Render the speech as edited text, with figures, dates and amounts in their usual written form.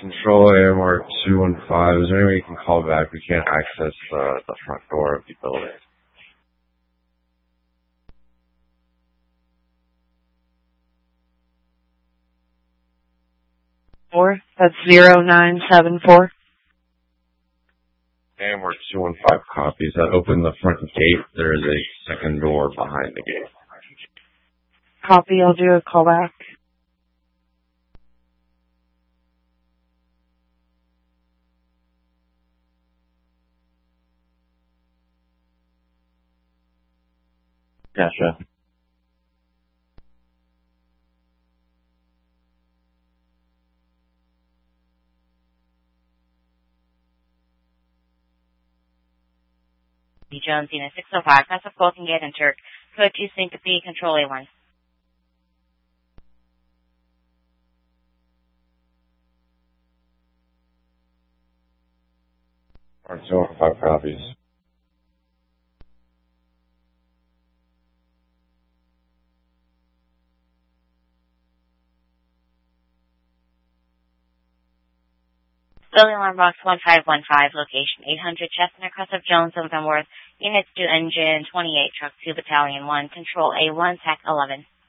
Control AMR 215. Is there any way you can call back? We can't access the front door of the building. 4. That's 0974. AMR 215 copies. That open the front gate. There is a second door behind the gate. Copy. I'll do a call back. Gotcha. Jones, Unit 605, that's a Fulton Gate and Turk. Code 2 Syncope, Control A1. AMR 215 copies. Building alarm box 1515, location 800 Chestnut, Cross of Jones, Leavenworth. Units to Engine 28, Truck 2, Battalion 1, Control A1, TAC 11.